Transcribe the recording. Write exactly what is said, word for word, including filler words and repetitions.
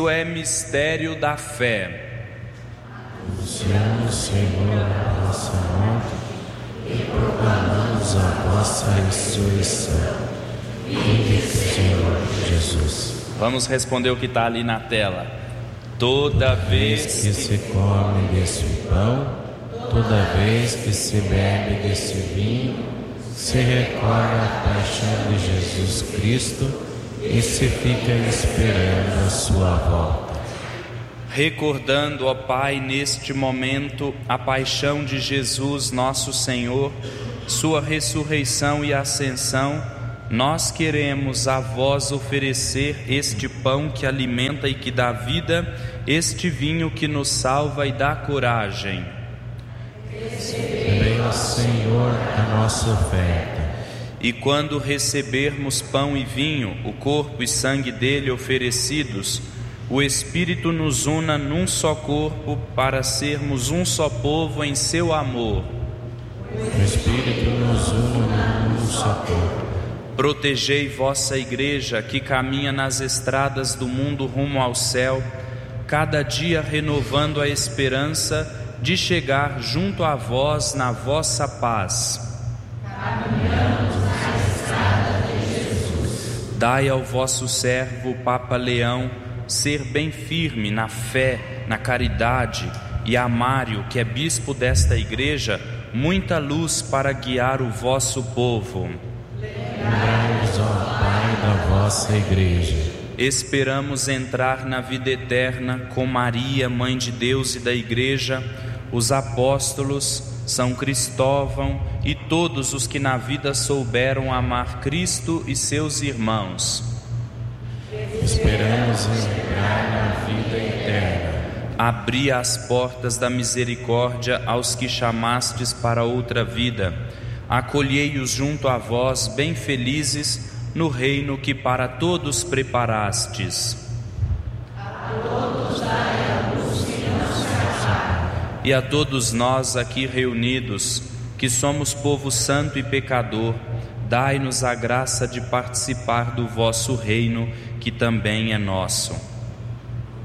é mistério da fé. Anunciamos, Senhor, a vossa morte e proclamamos a vossa ressurreição. Vinde, Senhor Jesus. Vamos responder o que está ali na tela. Toda vez que se come desse pão, toda vez que se bebe desse vinho, se recorda a paixão de Jesus Cristo e se fica esperando a sua volta. Recordando, ó Pai, neste momento, a paixão de Jesus, nosso Senhor, sua ressurreição e ascensão, nós queremos a vós oferecer este pão que alimenta e que dá vida, este vinho que nos salva e dá coragem. Recebei, ó Senhor, a nossa oferta. E quando recebermos pão e vinho, o corpo e sangue dele oferecidos, o Espírito nos una num só corpo para sermos um só povo em seu amor. O Espírito nos une num só corpo. Protegei vossa Igreja que caminha nas estradas do mundo rumo ao céu, cada dia renovando a esperança de chegar junto a vós na vossa paz. Dai ao vosso servo, Papa Leão, ser bem firme na fé, na caridade, e a Mário, que é bispo desta igreja, muita luz para guiar o vosso povo. Lembrai-vos, ó Pai, da vossa igreja. Esperamos entrar na vida eterna com Maria, Mãe de Deus e da igreja, os apóstolos, São Cristóvão e todos os que na vida souberam amar Cristo e seus irmãos. Esperamos entrar na vida eterna. Abri as portas da misericórdia aos que chamastes para outra vida. Acolhei-os junto a vós, bem felizes, no reino que para todos preparastes. A todos dai a luz que não se apaga. E a todos nós aqui reunidos, que somos povo santo e pecador, dai-nos a graça de participar do vosso reino, que também é nosso.